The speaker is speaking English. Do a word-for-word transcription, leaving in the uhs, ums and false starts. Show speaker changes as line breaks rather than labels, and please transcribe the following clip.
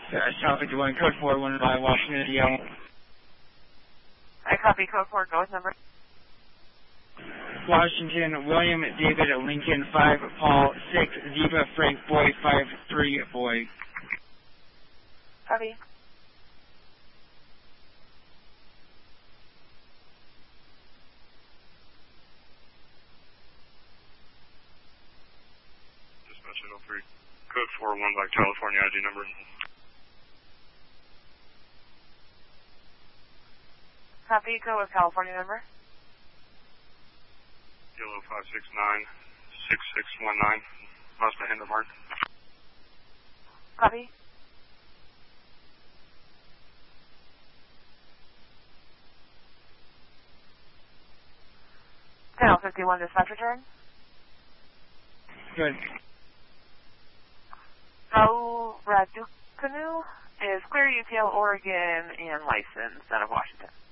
Uh, South fifty-one, code four one by Washington, Yellow.
I copy code four, go with number.
Washington, William, David, Lincoln, five, Paul, six, Zebra, Frank, Boy, five, three, Boy.
Copy.
Dispatch oh three, code four one by California I D number.
Copy, go with California number.
Yellow five six nine six six one nine, Mazda Hindermark.
Copy. Channel fifty-one, dispatch return.
Good.
Raul Raducanu is clear U T L, Oregon, and licensed out of Washington.